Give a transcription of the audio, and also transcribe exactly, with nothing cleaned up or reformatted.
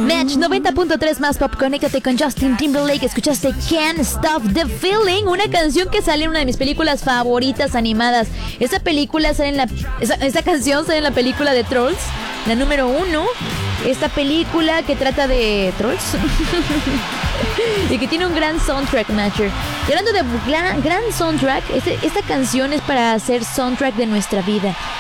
Match noventa punto tres más pop. Conéctate con Justin Timberlake. Escuchaste Can't Stop the Feeling, una canción que sale en una de mis películas favoritas animadas. Esa película sale en la esa, esa canción sale en la película de Trolls, la número uno. Esta película que trata de trolls y que tiene un gran soundtrack, Matcher. Y hablando de gran, gran soundtrack, este, esta canción es para hacer soundtrack de nuestra vida.